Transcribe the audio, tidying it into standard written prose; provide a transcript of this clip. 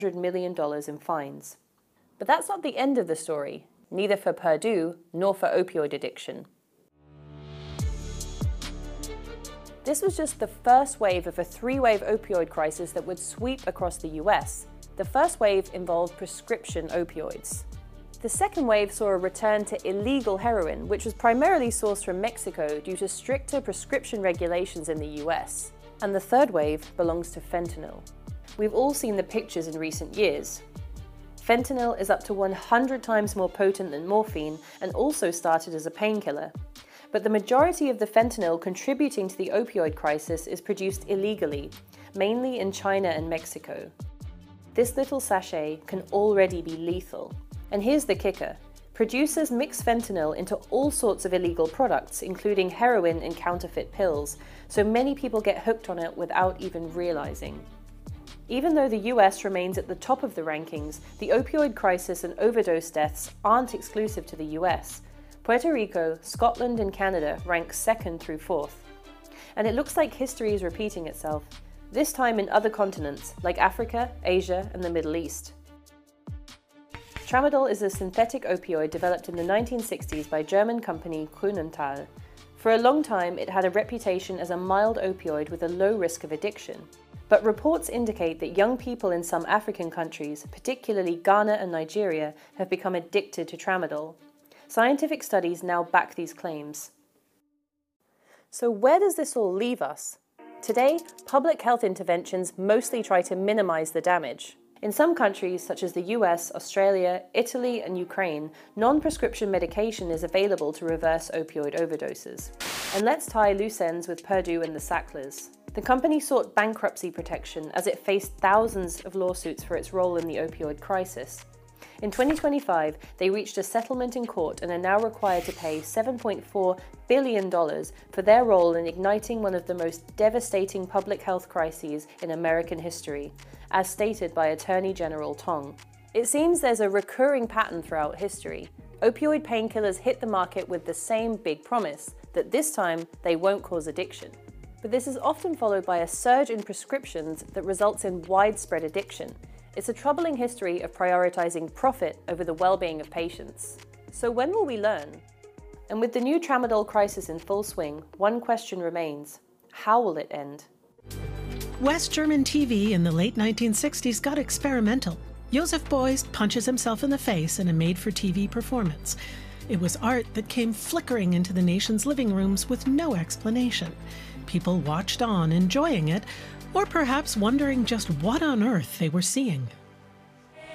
million in fines. But that's not the end of the story, neither for Purdue nor for opioid addiction. This was just the first wave of a three-wave opioid crisis that would sweep across the US. The first wave involved prescription opioids. The second wave saw a return to illegal heroin, which was primarily sourced from Mexico due to stricter prescription regulations in the US. And the third wave belongs to fentanyl. We've all seen the pictures in recent years. Fentanyl is up to 100 times more potent than morphine and also started as a painkiller. But the majority of the fentanyl contributing to the opioid crisis is produced illegally, mainly in China and Mexico. This little sachet can already be lethal. And here's the kicker. Producers mix fentanyl into all sorts of illegal products, including heroin and counterfeit pills, so many people get hooked on it without even realizing. Even though the US remains at the top of the rankings, the opioid crisis and overdose deaths aren't exclusive to the US. Puerto Rico, Scotland, and Canada rank 2nd through 4th. And it looks like history is repeating itself, this time in other continents like Africa, Asia, and the Middle East. Tramadol is a synthetic opioid developed in the 1960s by German company Grünenthal. For a long time, it had a reputation as a mild opioid with a low risk of addiction. But reports indicate that young people in some African countries, particularly Ghana and Nigeria, have become addicted to tramadol. Scientific studies now back these claims. So where does this all leave us? Today, public health interventions mostly try to minimize the damage. In some countries, such as the US, Australia, Italy, and Ukraine, non-prescription medication is available to reverse opioid overdoses. And let's tie loose ends with Purdue and the Sacklers. The company sought bankruptcy protection as it faced thousands of lawsuits for its role in the opioid crisis. In 2025, they reached a settlement in court and are now required to pay $7.4 billion for their role in igniting one of the most devastating public health crises in American history, as stated by Attorney General Tong. It seems there's a recurring pattern throughout history. Opioid painkillers hit the market with the same big promise, that this time they won't cause addiction. But this is often followed by a surge in prescriptions that results in widespread addiction. It's a troubling history of prioritizing profit over the well-being of patients. So when will we learn? And with the new tramadol crisis in full swing, one question remains: how will it end? West German TV in the late 1960s got experimental. Josef Beuys punches himself in the face in a made-for-TV performance. It was art that came flickering into the nation's living rooms with no explanation. People watched on, enjoying it, or perhaps wondering just what on earth they were seeing.